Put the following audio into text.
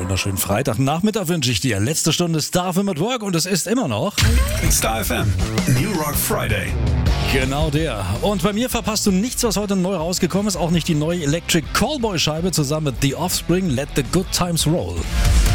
wunderschönen Freitagnachmittag wünsche ich dir. Letzte Stunde Star FM at Work und es ist immer noch Star FM, New Rock Friday. genau der. Und bei mir verpasst du nichts, was heute neu rausgekommen ist. Auch nicht die neue Electric Callboy Scheibe zusammen mit The Offspring, Let the Good Times Roll.